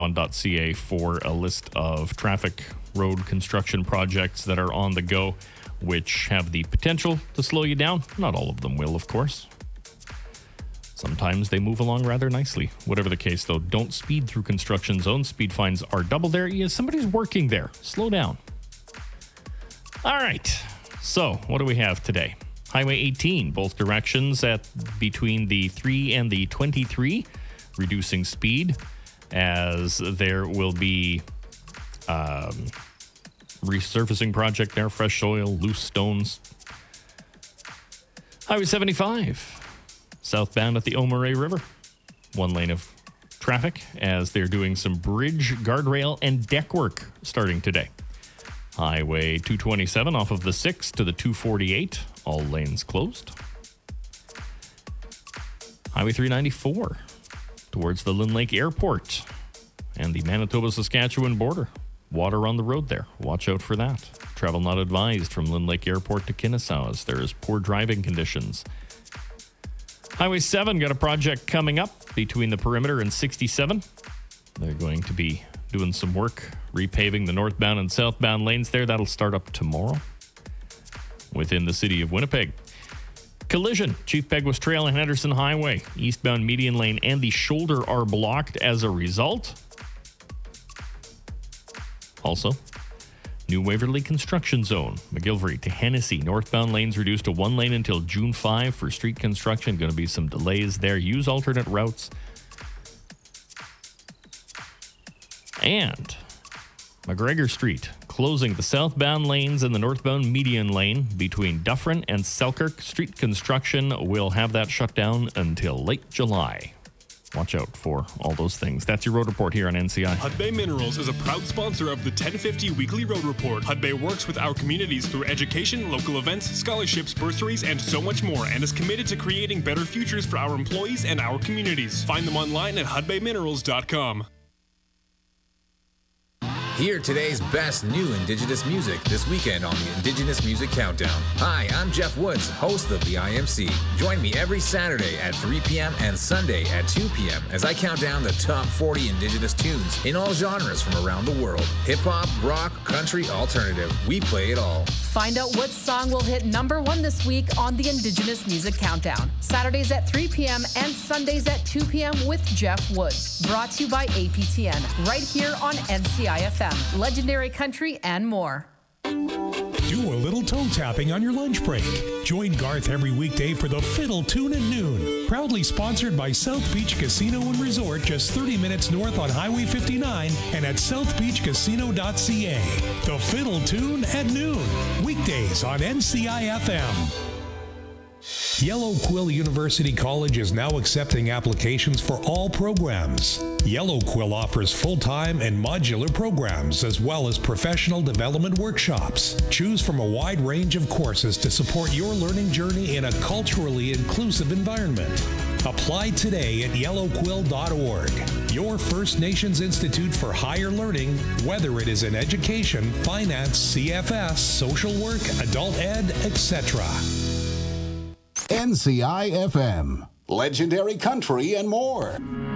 on.ca for a list of traffic road construction projects that are on the go, which have the potential to slow you down. Not all of them will, of course. Sometimes they move along rather nicely. Whatever the case, though, don't speed through construction zones. Speed fines are double there. Yeah, somebody's working there. Slow down. All right. So, what do we have today? Highway 18, both directions at between the 3 and the 23, reducing speed as there will be resurfacing project there, fresh soil, loose stones. Highway 75. Southbound at the Omaray River. One lane of traffic as they're doing some bridge, guardrail, and deck work starting today. Highway 227 off of the 6 to the 248. All lanes closed. Highway 394 towards the Lynn Lake Airport and the Manitoba-Saskatchewan border. Water on the road there. Watch out for that. Travel not advised from Lynn Lake Airport to Kennesaw as there is poor driving conditions. Highway 7 got a project coming up between the perimeter and 67. They're going to be doing some work, repaving the northbound and southbound lanes there. That'll start up tomorrow within the city of Winnipeg. Collision, Chief Peguis Trail and Henderson Highway. Eastbound median lane and the shoulder are blocked as a result. Also, New Waverly Construction Zone, McGilvery to Hennessy. Northbound lanes reduced to one lane until June 5 for street construction. Going to be some delays there. Use alternate routes. And McGregor Street, closing the southbound lanes and the northbound median lane between Dufferin and Selkirk. Street construction will have that shut down until late July. Watch out for all those things. That's your road report here on NCI. Hudbay Minerals is a proud sponsor of the 1050 Weekly Road Report. Hudbay works with our communities through education, local events, scholarships, bursaries, and so much more, and is committed to creating better futures for our employees and our communities. Find them online at hudbayminerals.com. Hear today's best new Indigenous music this weekend on the Indigenous Music Countdown. Hi, I'm Jeff Woods, host of the IMC. Join me every Saturday at 3 p.m. and Sunday at 2 p.m. as I count down the top 40 Indigenous tunes in all genres from around the world. Hip-hop, rock, country, alternative. We play it all. Find out what song will hit #1 this week on the Indigenous Music Countdown. Saturdays at 3 p.m. and Sundays at 2 p.m. with Jeff Woods. Brought to you by APTN, right here on NCIFM. Legendary country and more. Do a little toe tapping on your lunch break. Join Garth every weekday for the Fiddle Tune at noon. Proudly sponsored by South Beach Casino and Resort, just 30 minutes north on Highway 59 and at southbeachcasino.ca. The Fiddle Tune at noon. Weekdays on NCIFM. Yellow Quill University College is now accepting applications for all programs. Yellow Quill offers full-time and modular programs as well as professional development workshops. Choose from a wide range of courses to support your learning journey in a culturally inclusive environment. Apply today at yellowquill.org. Your First Nations Institute for Higher Learning, whether it is in education, finance, CFS, social work, adult ed, etc. NCI FM, legendary country and more.